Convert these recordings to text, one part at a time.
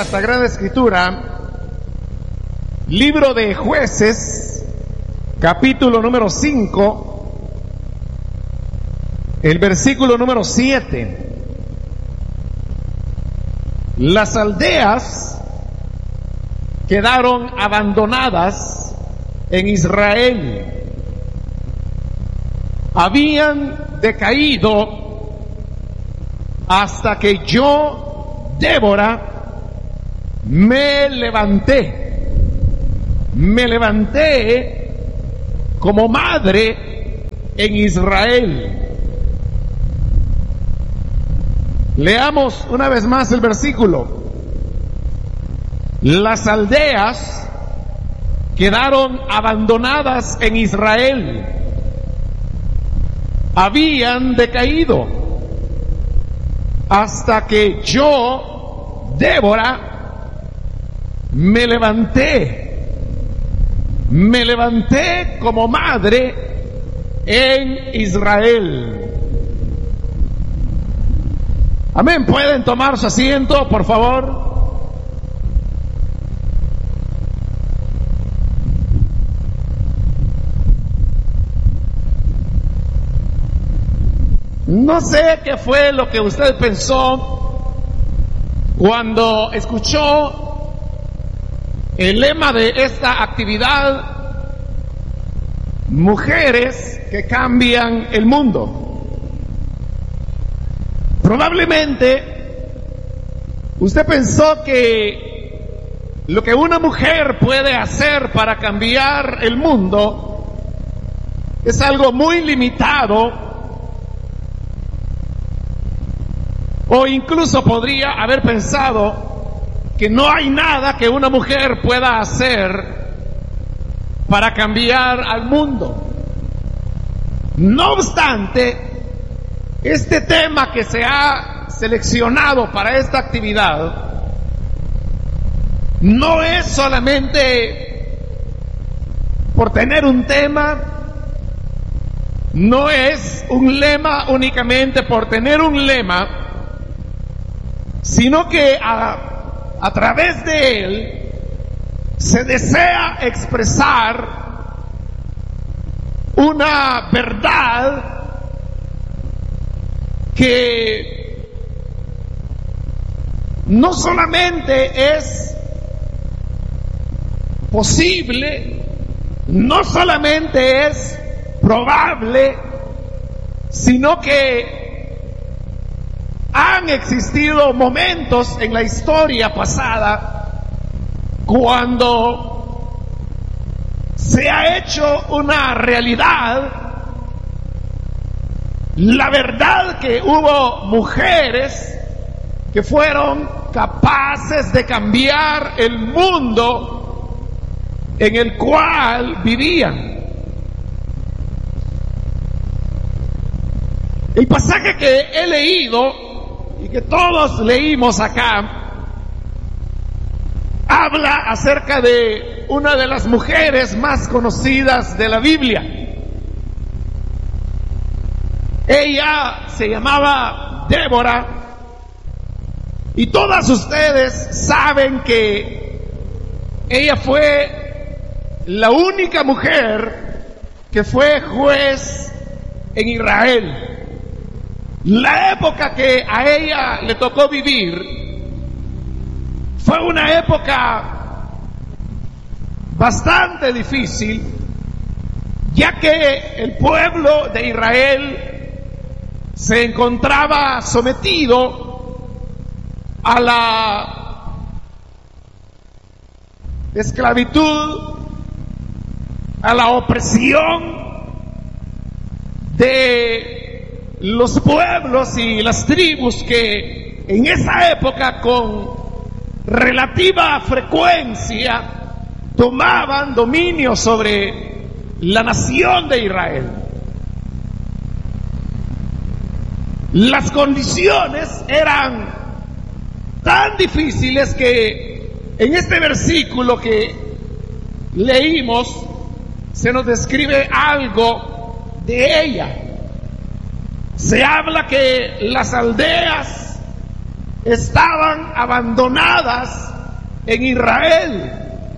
la Sagrada Escritura, libro de Jueces, capítulo número 5, el versículo número 7. Las aldeas quedaron abandonadas en Israel. Habían decaído hasta que yo, Débora, me levanté como madre en Israel. Leamos una vez más el versículo. Las aldeas quedaron abandonadas en Israel. Habían decaído hasta que yo, Débora, me levanté como madre en Israel. Amén. ¿Pueden tomar su asiento, por favor? No sé qué fue lo que usted pensó cuando escuchó el lema de esta actividad: mujeres que cambian el mundo. Probablemente usted pensó que lo que una mujer puede hacer para cambiar el mundo es algo muy limitado, o incluso podría haber pensado que no hay nada que una mujer pueda hacer para cambiar al mundo. No obstante, este tema que se ha seleccionado para esta actividad no es solamente por tener un tema, no es un lema únicamente por tener un lema, sino que a través de él se desea expresar una verdad que no solamente es posible, no solamente es probable, sino que han existido momentos en la historia pasada cuando se ha hecho una realidad la verdad que hubo mujeres que fueron capaces de cambiar el mundo en el cual vivían. El pasaje que he leído y que todos leímos acá habla acerca de una de las mujeres más conocidas de la Biblia. Ella se llamaba Débora, y todas ustedes saben que ella fue la única mujer que fue juez en Israel. La época que a ella le tocó vivir fue una época bastante difícil, ya que el pueblo de Israel se encontraba sometido a la esclavitud, a la opresión de los pueblos y las tribus que en esa época con relativa frecuencia tomaban dominio sobre la nación de Israel. Las condiciones eran tan difíciles que en este versículo que leímos se nos describe algo de ella. Se habla que las aldeas estaban abandonadas en Israel.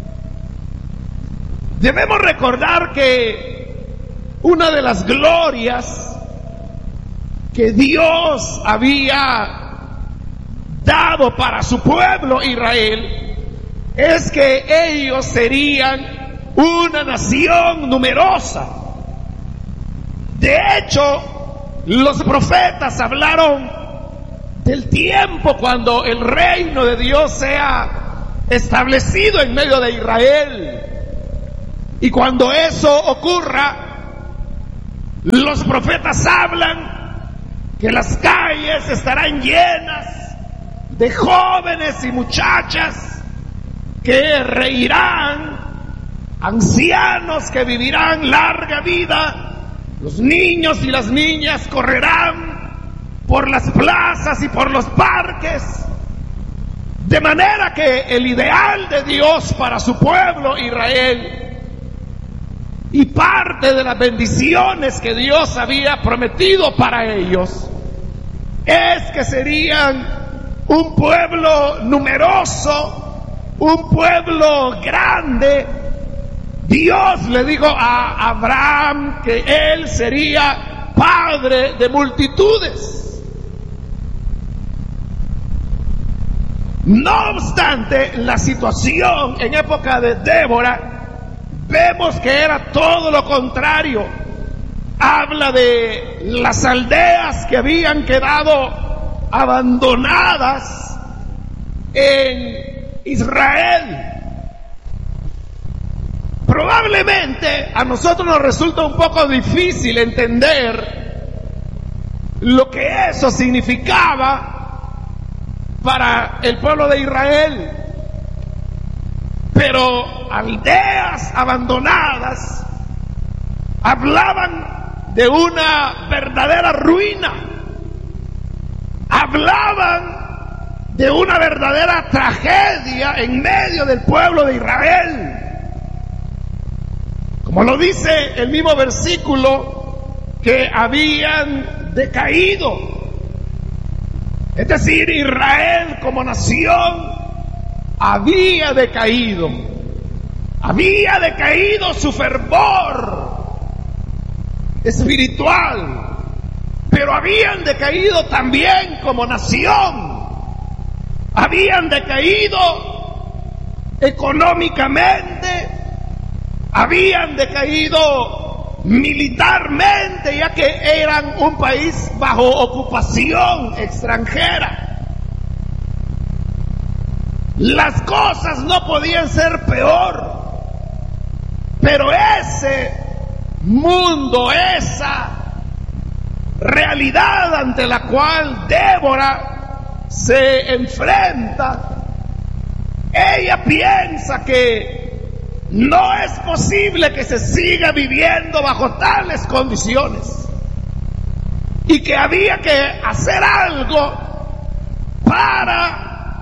Debemos recordar que una de las glorias que Dios había dado para su pueblo Israel es que ellos serían una nación numerosa. De hecho, los profetas hablaron del tiempo cuando el reino de Dios sea establecido en medio de Israel. Y cuando eso ocurra, los profetas hablan que las calles estarán llenas de jóvenes y muchachas que reirán, ancianos que vivirán larga vida, los niños y las niñas correrán por las plazas y por los parques, de manera que el ideal de Dios para su pueblo Israel y parte de las bendiciones que Dios había prometido para ellos es que serían un pueblo numeroso, un pueblo grande. Dios le dijo a Abraham que él sería padre de multitudes. No obstante, la situación en época de Débora vemos que era todo lo contrario. Habla de las aldeas que habían quedado abandonadas en Israel. Probablemente a nosotros nos resulta un poco difícil entender lo que eso significaba para el pueblo de Israel. Pero aldeas abandonadas hablaban de una verdadera ruina, hablaban de una verdadera tragedia en medio del pueblo de Israel. Como lo dice el mismo versículo, que habían decaído. Es decir, Israel como nación había decaído su fervor espiritual, pero habían decaído también como nación, habían decaído económicamente, habían decaído militarmente, ya que eran un país bajo ocupación extranjera. Las cosas no podían ser peor, pero ese mundo, esa realidad ante la cual Débora se enfrenta, ella piensa que no es posible que se siga viviendo bajo tales condiciones y que había que hacer algo para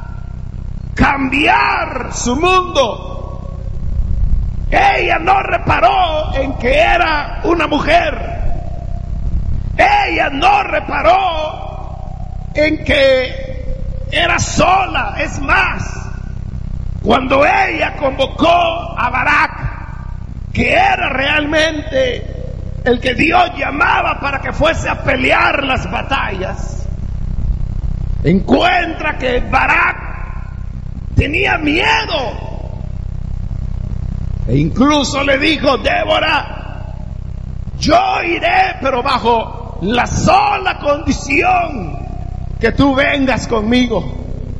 cambiar su mundo. Ella no reparó en que era una mujer. Ella no reparó en que era sola. Es más, cuando ella convocó a Barak, que era realmente el que Dios llamaba para que fuese a pelear las batallas, encuentra que Barak tenía miedo. E incluso le dijo: Débora, yo iré, pero bajo la sola condición que tú vengas conmigo.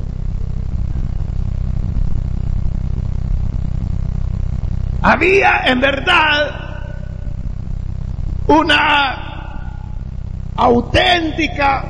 Había en verdad una auténtica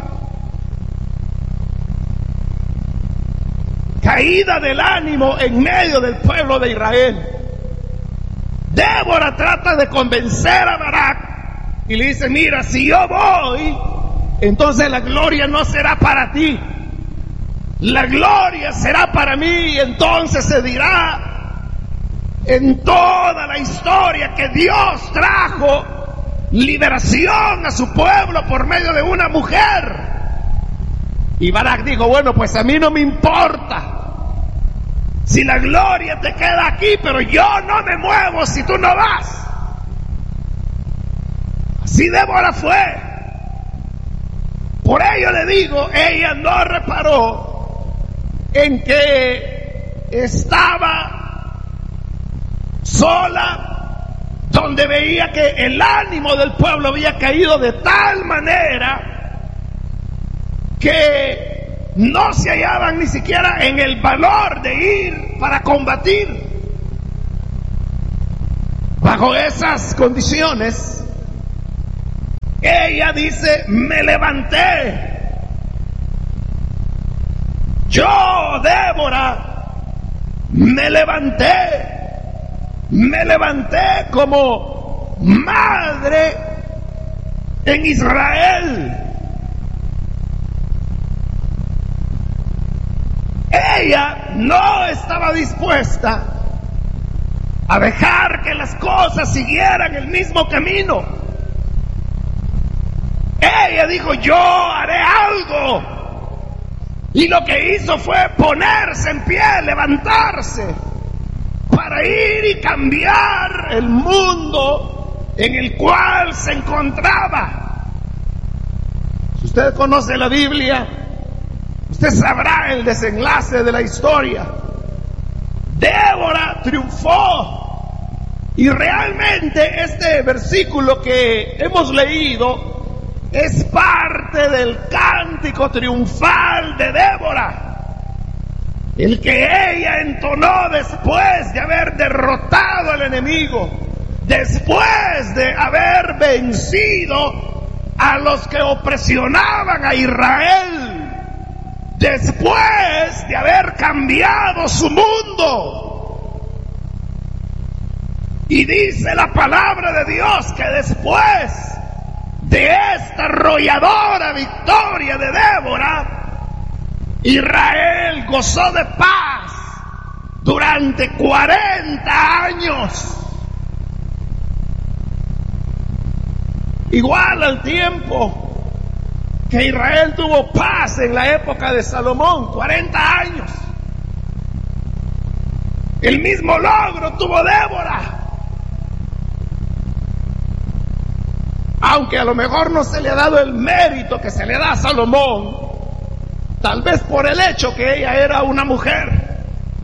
caída del ánimo en medio del pueblo de Israel. Débora trata de convencer a Barak y le dice: mira, si yo voy, entonces la gloria no será para ti, la gloria será para mí. Y entonces se dirá en toda la historia que Dios trajo liberación a su pueblo por medio de una mujer. Y Barak dijo: bueno, pues a mí no me importa, Si la gloria te queda aquí, pero yo no me muevo si tú no vas. Así Débora fue. Por ello le digo, ella no reparó en que estaba sola, donde veía que el ánimo del pueblo había caído de tal manera que no se hallaban ni siquiera en el valor de ir para combatir. Bajo esas condiciones, ella dice, me levanté. Yo, Débora, me levanté como madre en Israel. Ella no estaba dispuesta a dejar que las cosas siguieran el mismo camino. Ella dijo, yo haré algo. Y lo que hizo fue ponerse en pie, levantarse, para ir y cambiar el mundo en el cual se encontraba. Si usted conoce la Biblia, usted sabrá el desenlace de la historia. Débora triunfó. Y realmente este versículo que hemos leído es parte del cántico triunfal de Débora, el que ella entonó después de haber derrotado al enemigo, después de haber vencido a los que opresionaban a Israel, después de haber cambiado su mundo. Y dice la palabra de Dios que después de esta arrolladora victoria de Débora, Israel gozó de paz durante 40 años. Igual al tiempo que Israel tuvo paz en la época de Salomón, 40 años. El mismo logro tuvo Débora. Aunque a lo mejor no se le ha dado el mérito que se le da a Salomón, tal vez por el hecho que ella era una mujer.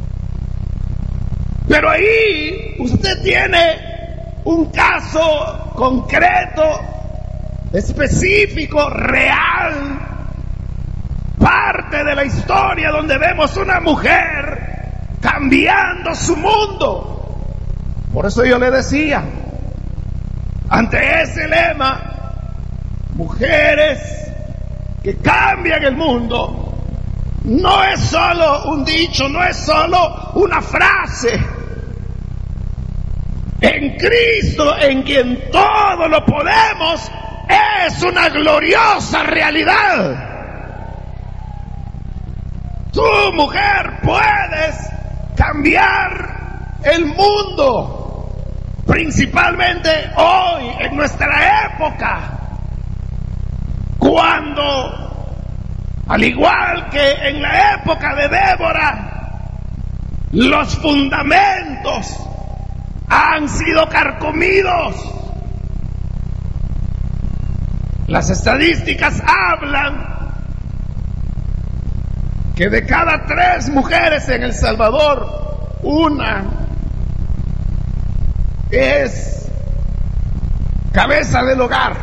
Pero ahí usted tiene un caso concreto, específico, real, parte de la historia donde vemos una mujer cambiando su mundo. Por eso yo le decía, ante ese lema, mujeres que cambian el mundo, no es solo un dicho, no es solo una frase. En Cristo, en quien todo lo podemos, es una gloriosa realidad. Tú, mujer, puedes cambiar el mundo. Principalmente hoy, en nuestra época, cuando, al igual que en la época de Débora, los fundamentos han sido carcomidos. Las estadísticas hablan que de cada 3 mujeres en El Salvador, una es cabeza del hogar,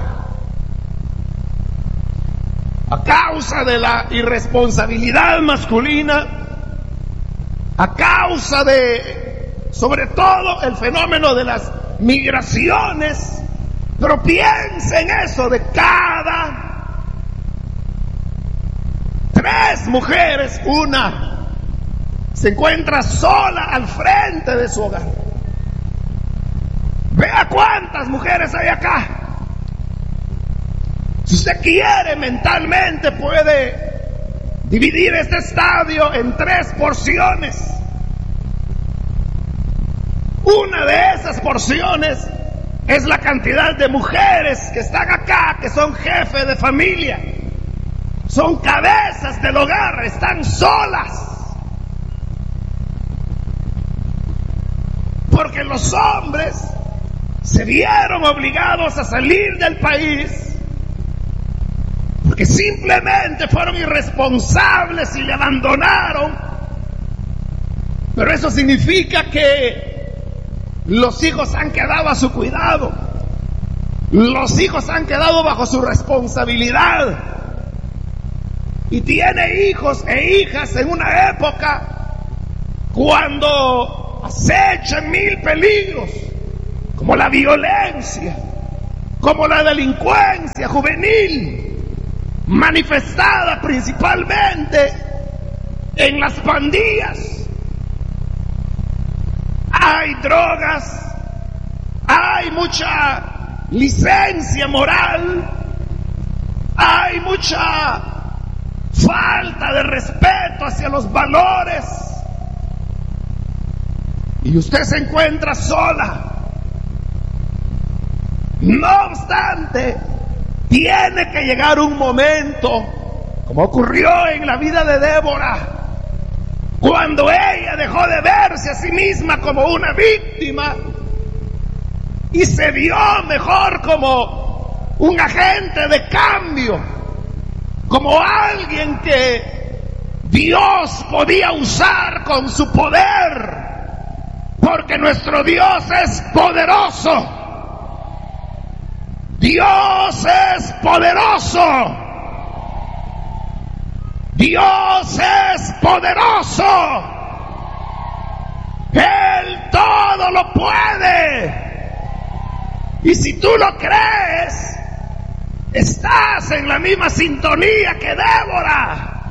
a causa de la irresponsabilidad masculina, a causa de, sobre todo, el fenómeno de las migraciones. Pero piensa en eso, de cada 3 mujeres, una se encuentra sola al frente de su hogar. Vea cuántas mujeres hay acá. Si usted quiere, mentalmente puede dividir este estadio en 3 porciones. Una de esas porciones es la cantidad de mujeres que están acá, que son jefes de familia, son cabezas del hogar, están solas. porque los hombres se vieron obligados a salir del país, porque simplemente fueron irresponsables y le abandonaron. Pero eso significa que los hijos han quedado a su cuidado, los hijos han quedado bajo su responsabilidad, y tiene hijos e hijas en una época cuando acechan 1000 peligros, como la violencia, como la delincuencia juvenil, manifestada principalmente en las pandillas. Hay drogas, hay mucha licencia moral, hay mucha falta de respeto hacia los valores, y usted se encuentra sola. No obstante, tiene que llegar un momento, como ocurrió en la vida de Débora, cuando ella dejó de verse a sí misma como una víctima y se vio mejor como un agente de cambio, como alguien que Dios podía usar con su poder, porque nuestro Dios es poderoso. Dios es poderoso. Dios es poderoso. Él todo lo puede. Y si tú lo crees, estás en la misma sintonía que Débora.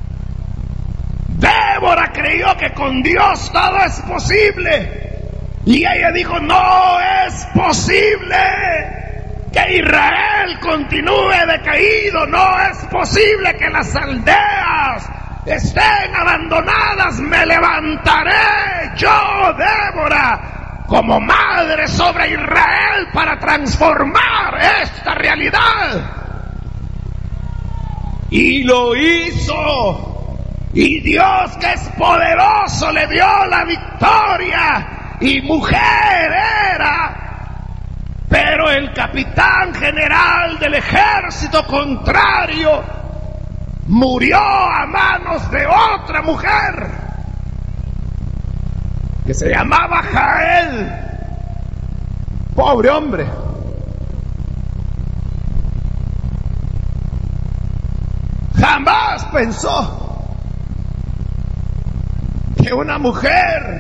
Débora creyó que con Dios todo es posible. Y ella dijo, no es posible que Israel continúe decaído, no es posible que las aldeas estén abandonadas. Me levantaré yo, Débora, como madre sobre Israel para transformar esta realidad. Y lo hizo. Y Dios, que es poderoso, le dio la victoria. Y mujer era. Pero el capitán general del ejército contrario murió a manos de otra mujer que se llamaba Jael. Pobre hombre. Jamás pensó que una mujer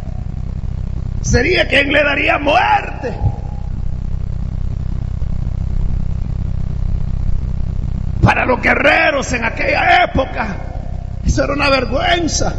sería quien le daría muerte. Para los guerreros en aquella época, eso era una vergüenza.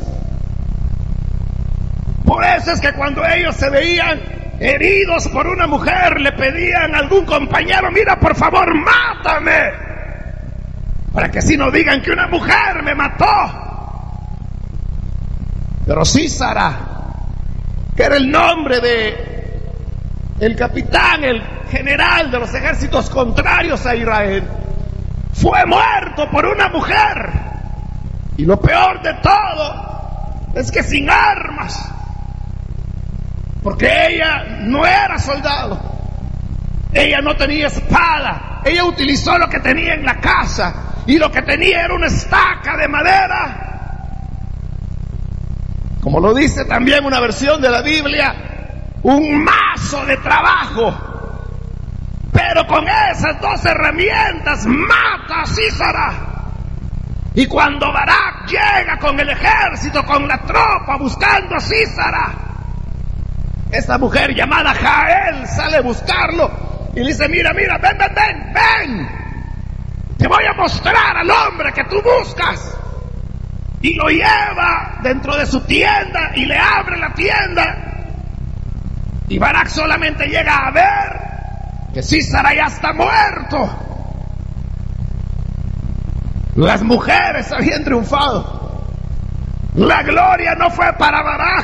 Por eso es que cuando ellos se veían heridos por una mujer, le pedían a algún compañero, mira, por favor, mátame, para que así no digan que una mujer me mató. Pero Sísara, que era el nombre de el capitán, el general de los ejércitos contrarios a Israel, fue muerto por una mujer. Y lo peor de todo es que sin armas, porque ella no era soldado, ella no tenía espada, ella utilizó lo que tenía en la casa, y lo que tenía era una estaca de madera, como lo dice también una versión de la Biblia, un mazo de trabajo. Pero con esas 2 herramientas mata a Sísara. Y cuando Barak llega con el ejército, con la tropa, buscando a Sísara, esta mujer llamada Jael sale a buscarlo y le dice, mira, ven, te voy a mostrar al hombre que tú buscas. Y lo lleva dentro de su tienda y le abre la tienda. Y Barak solamente llega a ver que Sísara ya está muerto. Las mujeres habían triunfado. La gloria no fue para Barak.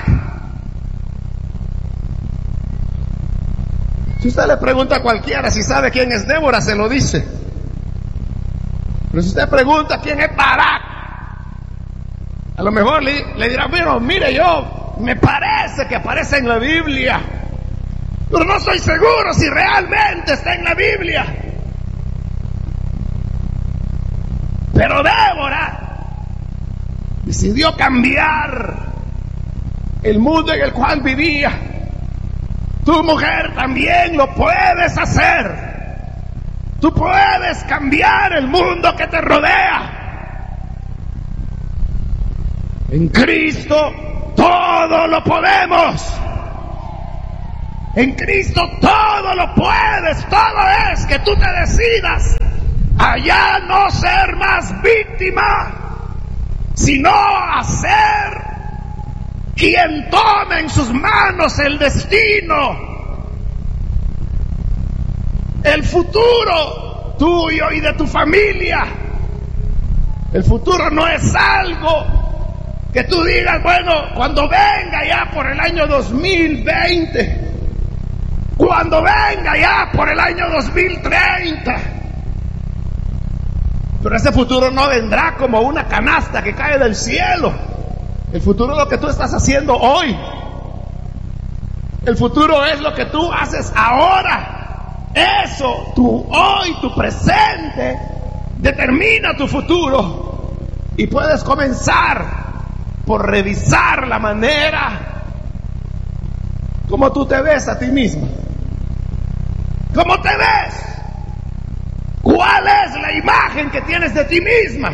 Si usted le pregunta a cualquiera si sabe quién es Débora, se lo dice. Pero si usted pregunta quién es Barak, a lo mejor le dirá, bueno, mire, yo me parece que aparece en la Biblia, pero no estoy seguro si realmente está en la Biblia. Pero Débora decidió cambiar el mundo en el cual vivía. Tu mujer también lo puedes hacer. Tú puedes cambiar el mundo que te rodea. En Cristo todo lo podemos. En Cristo todo lo puedes. Todo es que tú te decidas a ya no ser más víctima, sino a ser quien tome en sus manos el destino, el futuro tuyo y de tu familia. El futuro no es algo que tú digas, bueno, cuando venga ya por el año 2020, cuando venga ya por el año 2030. Pero ese futuro no vendrá como una canasta que cae del cielo. El futuro es lo que tú estás haciendo hoy. El futuro es lo que tú haces ahora. Eso, tu hoy, tu presente, determina tu futuro. Y puedes comenzar por revisar la manera como tú te ves a ti mismo. ¿Cómo te ves? ¿Cuál es la imagen que tienes de ti misma?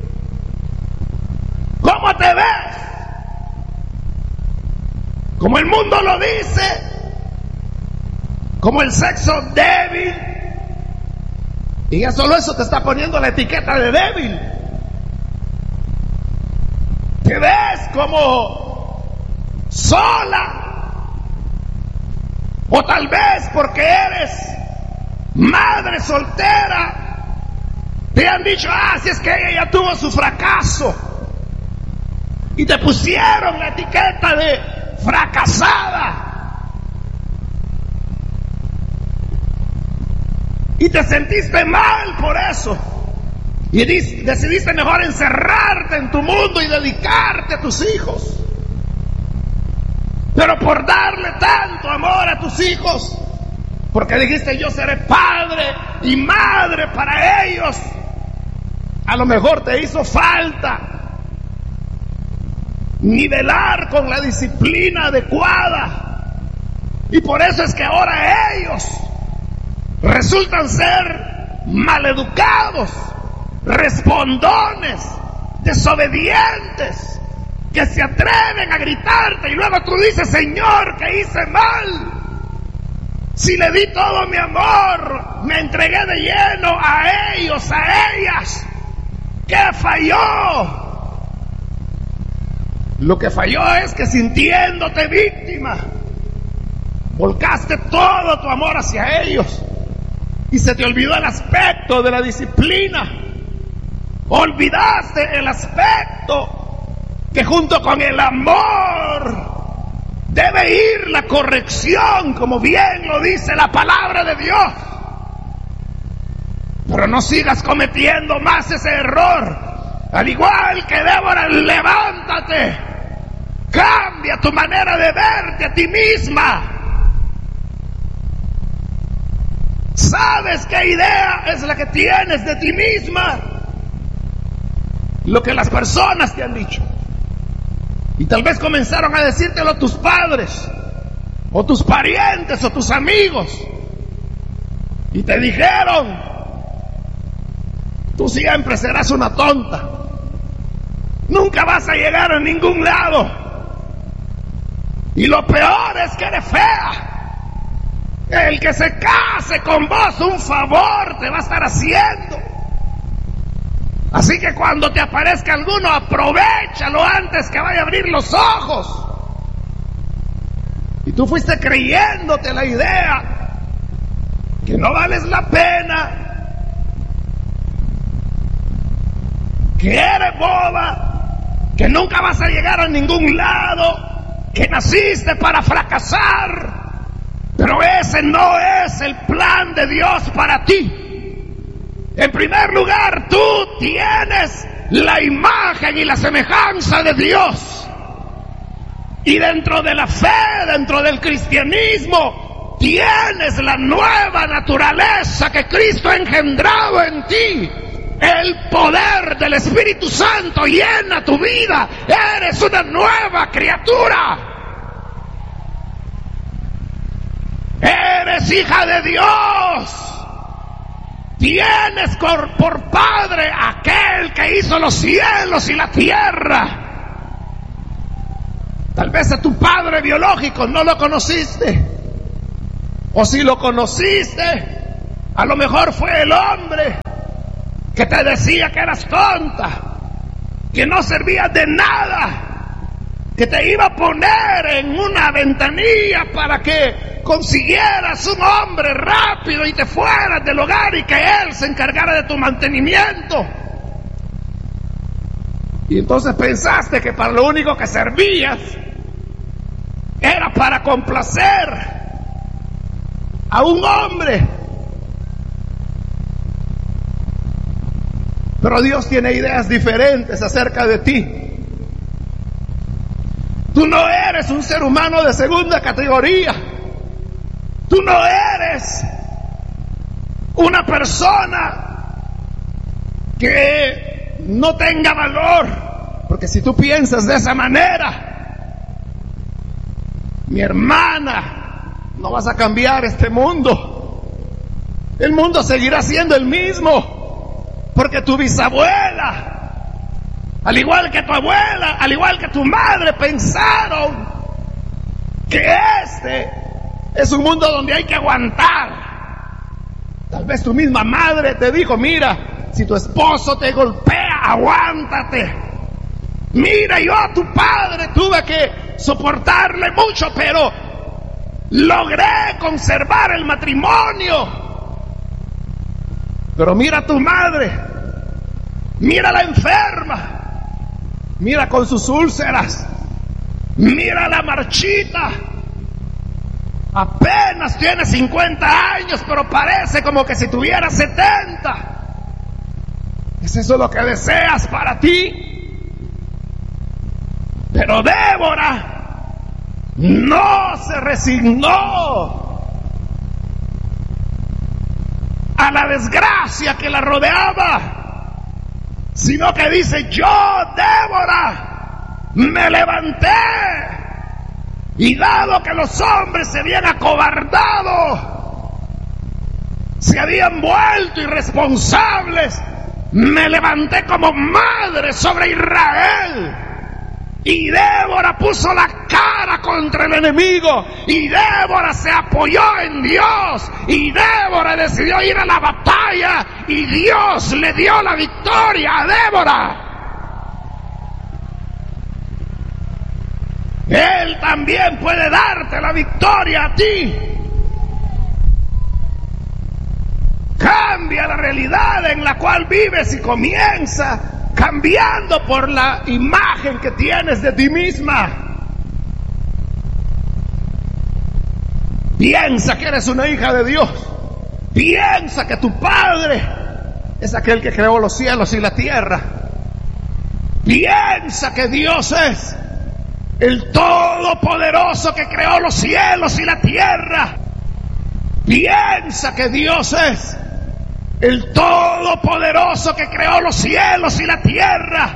¿Cómo te ves? Como el mundo lo dice, como el sexo débil. Y ya solo eso te está poniendo la etiqueta de débil. Te ves como sola, o tal vez porque eres madre soltera, te han dicho, si es que ella ya tuvo su fracaso, y te pusieron la etiqueta de fracasada, y te sentiste mal por eso, y decidiste mejor encerrarte en tu mundo y dedicarte a tus hijos. Pero por darle tanto amor a tus hijos, porque dijiste, yo seré padre y madre para ellos, a lo mejor te hizo falta nivelar con la disciplina adecuada, y por eso es que ahora ellos resultan ser maleducados, respondones, desobedientes, que se atreven a gritarte, y luego tú dices, Señor, que hice mal. Si le di todo mi amor, me entregué de lleno a ellos, a ellas, ¿qué falló? Lo que falló es que, sintiéndote víctima, volcaste todo tu amor hacia ellos y se te olvidó el aspecto de la disciplina. Olvidaste el aspecto que junto con el amor debe ir la corrección, como bien lo dice la palabra de Dios. Pero no sigas cometiendo más ese error. Al igual que Débora, levántate, cambia tu manera de verte a ti misma. ¿Sabes qué idea es la que tienes de ti misma? Lo que las personas te han dicho. Y tal vez comenzaron a decírtelo tus padres, o tus parientes, o tus amigos. Y te dijeron, tú siempre serás una tonta. Nunca vas a llegar a ningún lado. Y lo peor es que eres fea. El que se case con vos un favor te va a estar haciendo. Así que cuando te aparezca alguno, aprovéchalo antes que vaya a abrir los ojos. Y tú fuiste creyéndote la idea que no vales la pena, que eres boba, que nunca vas a llegar a ningún lado, que naciste para fracasar. Pero ese no es el plan de Dios para ti. En primer lugar, tú tienes la imagen y la semejanza de Dios. Y dentro de la fe, dentro del cristianismo, tienes la nueva naturaleza que Cristo ha engendrado en ti. El poder del Espíritu Santo llena tu vida. Eres una nueva criatura. Eres hija de Dios. Tienes por padre aquel que hizo los cielos y la tierra. Tal vez a tu padre biológico no lo conociste. O si lo conociste, a lo mejor fue el hombre que te decía que eras tonta, que no servías de nada, que te iba a poner en una ventanilla para que consiguieras un hombre rápido y te fueras del hogar y que él se encargara de tu mantenimiento. Y entonces pensaste que para lo único que servías era para complacer a un hombre. Pero Dios tiene ideas diferentes acerca de ti. Tú no eres un ser humano de segunda categoría. Tú no eres una persona que no tenga valor. Porque si tú piensas de esa manera, mi hermana, no vas a cambiar este mundo. El mundo seguirá siendo el mismo. Porque tu bisabuela, al igual que tu abuela, al igual que tu madre, pensaron que este es un mundo donde hay que aguantar. Tal vez tu misma madre te dijo, mira, si tu esposo te golpea, aguántate. Mira, yo a tu padre tuve que soportarle mucho, pero logré conservar el matrimonio. Pero mira a tu madre, mira a la enferma, mira con sus úlceras, mira a la marchita, apenas tiene 50 años, pero parece como que si tuviera 70. ¿Es eso lo que deseas para ti? Pero Débora no se resignó a la desgracia que la rodeaba, sino que dice, yo, Débora, me levanté, y dado que los hombres se habían acobardado, se habían vuelto irresponsables, me levanté como madre sobre Israel. Y Débora puso la cara contra el enemigo. Y Débora se apoyó en Dios. Y Débora decidió ir a la batalla. Y Dios le dio la victoria a Débora. Él también puede darte la victoria a ti. Cambia la realidad en la cual vives y comienza cambiando por la imagen que tienes de ti misma. Piensa que eres una hija de Dios. Piensa que tu Padre es aquel que creó los cielos y la tierra. Piensa que Dios es el Todopoderoso que creó los cielos y la tierra. Piensa que Dios es el Todopoderoso que creó los cielos y la tierra.